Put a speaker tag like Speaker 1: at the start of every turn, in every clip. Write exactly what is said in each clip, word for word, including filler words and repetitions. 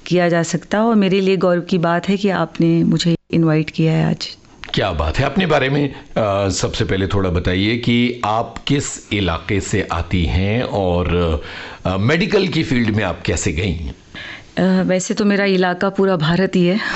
Speaker 1: किया जा सकता। और मेरे लिए गौरव की बात है कि आपने मुझे इनवाइट किया है आज।
Speaker 2: क्या बात है। अपने बारे में आ, सबसे पहले थोड़ा बताइए कि आप किस इलाके से आती हैं और आ, मेडिकल की फील्ड में आप कैसे गई हैं?
Speaker 1: Uh, वैसे तो मेरा इलाका पूरा भारत ही है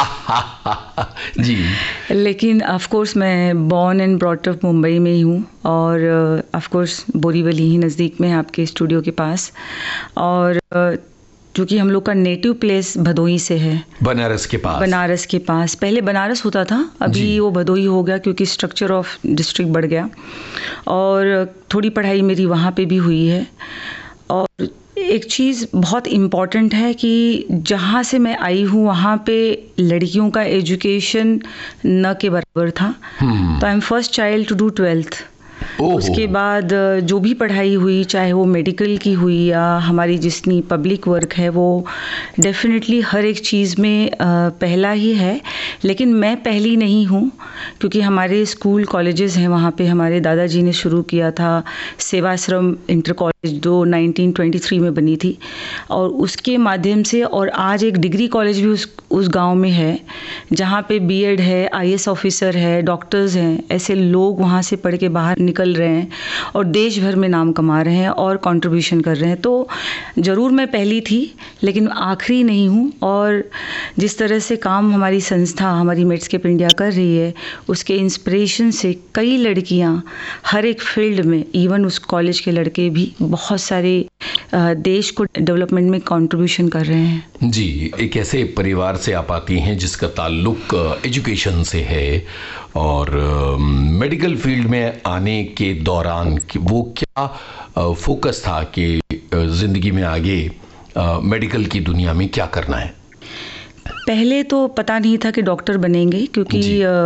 Speaker 2: जी,
Speaker 1: लेकिन ऑफ कोर्स मैं born and brought up Mumbai में ही हूँ, और ऑफ कोर्स बोरीवली ही नज़दीक में है आपके स्टूडियो के पास। और क्योंकि हम लोग का नेटिव प्लेस भदोही से है,
Speaker 2: बनारस के पास। बनारस
Speaker 1: के पास पहले बनारस होता था, अभी वो भदोही हो गया क्योंकि स्ट्रक्चर ऑफ डिस्ट्रिक्ट बढ़ गया। और थोड़ी पढ़ाई मेरी वहाँ पे भी हुई है। और एक चीज़ बहुत इम्पॉर्टेंट है कि जहाँ से मैं आई हूँ वहाँ पे लड़कियों का एजुकेशन न के बराबर था। तो I am first child to do twelfth. उसके बाद जो भी पढ़ाई हुई, चाहे वो मेडिकल की हुई या हमारी जितनी पब्लिक वर्क है, वो डेफिनेटली हर एक चीज़ में पहला ही है। लेकिन मैं पहली नहीं हूँ, क्योंकि हमारे स्कूल कॉलेजेस हैं वहाँ पे हमारे दादाजी ने शुरू किया था। सेवाश्रम इंटर कॉलेज जो नाइनटीन ट्वेंटी थ्री में बनी थी, और उसके माध्यम से, और आज एक डिग्री कॉलेज भी उस उस गांव में है जहाँ पे बीएड है, आईएएस ऑफिसर है, डॉक्टर्स हैं। ऐसे लोग वहाँ से पढ़ के बाहर निकल रहे हैं और देश भर में नाम कमा रहे हैं और कंट्रीब्यूशन कर रहे हैं। तो ज़रूर मैं पहली थी, लेकिन आखिरी नहीं हूँ। और जिस तरह से काम हमारी संस्था, हमारी मेडस्केप इंडिया कर रही है, उसके इंस्पिरेशन से कई लड़कियाँ हर एक फील्ड में, इवन उस कॉलेज के लड़के भी बहुत सारे देश को डेवलपमेंट में कंट्रीब्यूशन कर रहे हैं।
Speaker 2: जी, एक ऐसे परिवार से आप आती हैं जिसका ताल्लुक एजुकेशन से है, और मेडिकल फील्ड में आने के दौरान वो क्या फोकस था कि ज़िंदगी में आगे मेडिकल की दुनिया में क्या करना है?
Speaker 1: पहले तो पता नहीं था कि डॉक्टर बनेंगे, क्योंकि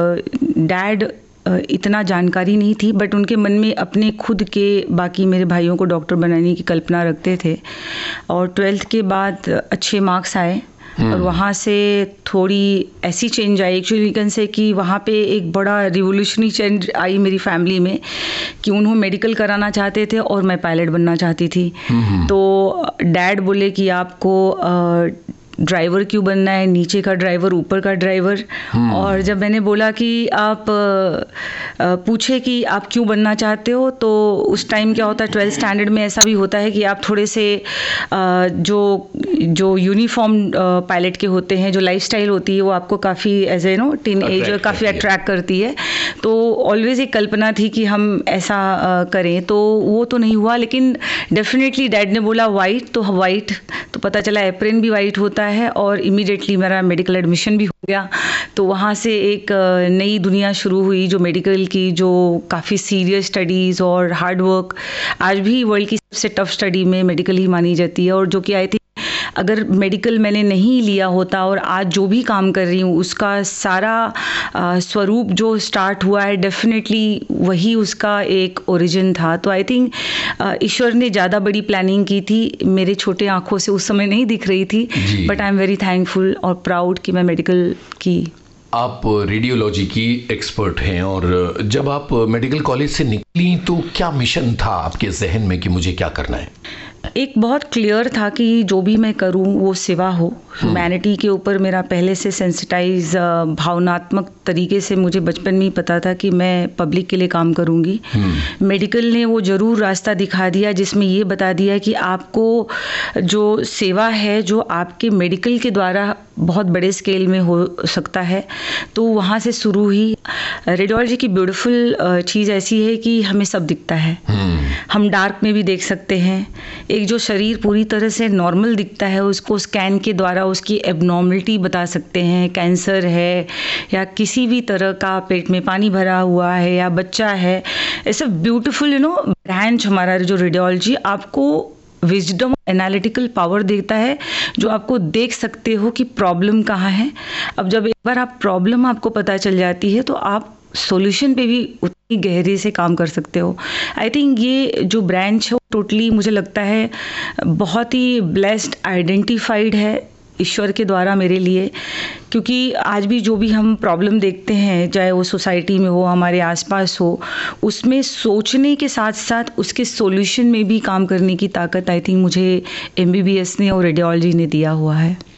Speaker 1: डैड इतना जानकारी नहीं थी, बट उनके मन में अपने खुद के, बाकी मेरे भाइयों को डॉक्टर बनाने की कल्पना रखते थे। और ट्वेल्थ के बाद अच्छे मार्क्स आए और वहाँ से थोड़ी ऐसी change I, actually can say कि वहाँ पे एक बड़ा रिवोल्यूशनरी चेंज आई मेरी फैमिली में, कि उन्होंने मेडिकल कराना चाहते थे और मैं पायलट बनना चाहती थी। तो डैड बोले कि आपको ड्राइवर क्यों बनना है, नीचे का ड्राइवर, ऊपर का ड्राइवर। और जब मैंने बोला कि आप पूछे कि आप क्यों बनना चाहते हो, तो उस टाइम क्या होता है, ट्वेल्थ स्टैंडर्ड में ऐसा भी होता है कि आप थोड़े से जो जो यूनिफॉर्म पायलट के होते हैं, जो लाइफस्टाइल होती है, वो आपको काफ़ी as a no tin ager काफ़ी अट्रैक्ट करती है। तो ऑलवेज एक कल्पना थी कि हम ऐसा करें, तो वो तो नहीं हुआ। लेकिन डेफिनेटली डैड ने बोला वाइट, तो वाइट, तो पता चला एप्रिन भी वाइट होता है, और इमीडिएटली मेरा मेडिकल एडमिशन भी हो गया। तो वहाँ से एक नई दुनिया शुरू हुई जो मेडिकल की, जो काफ़ी सीरियस स्टडीज़ और हार्ड वर्क, आज भी वर्ल्ड की सबसे टफ स्टडी में मेडिकल ही मानी जाती है। और जो कि आई थिंक अगर मेडिकल मैंने नहीं लिया होता और आज जो भी काम कर रही हूँ उसका सारा स्वरूप जो स्टार्ट हुआ है, डेफिनेटली वही उसका एक ओरिजिन था। तो आई थिंक ईश्वर ने ज़्यादा बड़ी प्लानिंग की थी, मेरे छोटे आँखों से उस समय नहीं दिख रही थी, but I am very thankful और प्राउड कि मैं मेडिकल की।
Speaker 2: आप रेडियोलॉजी की एक्सपर्ट हैं, और जब आप मेडिकल कॉलेज से निकली तो क्या मिशन था आपके जहन में कि मुझे क्या करना है?
Speaker 1: एक बहुत क्लियर था कि जो भी मैं करूं वो सेवा हो। ह्यूमैनिटी के ऊपर मेरा पहले से सेंसिटाइज, भावनात्मक तरीके से मुझे बचपन में ही पता था कि मैं पब्लिक के लिए काम करूंगी। मेडिकल ने वो ज़रूर रास्ता दिखा दिया, जिसमें ये बता दिया कि आपको जो सेवा है, जो आपके मेडिकल के द्वारा बहुत बड़े स्केल में हो सकता है, तो वहाँ से शुरू ही। रेडियोलॉजी की ब्यूटीफुल चीज़ ऐसी है कि हमें सब दिखता है, हम डार्क में भी देख सकते हैं। एक जो शरीर पूरी तरह से नॉर्मल दिखता है, उसको स्कैन के द्वारा उसकी एबनॉर्मलिटी बता सकते हैं, कैंसर है या किसी भी तरह का पेट में पानी भरा हुआ है या बच्चा है। ऐसा ब्यूटीफुल यू नो ब्रांच हमारा जो रेडियोलॉजी आपको विजडम, एनालिटिकल पावर देता है, जो आपको देख सकते हो कि प्रॉब्लम कहाँ है। अब जब एक बार आप प्रॉब्लम आपको पता चल जाती है तो आप सॉल्यूशन पे भी उतनी गहरे से काम कर सकते हो। आई थिंक ये जो ब्रांच है टोटली मुझे लगता है बहुत ही ब्लेस्ड, आइडेंटिफाइड है ईश्वर के द्वारा मेरे लिए, क्योंकि आज भी जो भी हम प्रॉब्लम देखते हैं, चाहे वो सोसाइटी में हो, हमारे आसपास हो, उसमें सोचने के साथ साथ उसके सॉल्यूशन में भी काम करने की ताकत आई थिंक मुझे एमबीबीएस ने और रेडियोलॉजी ने दिया हुआ है।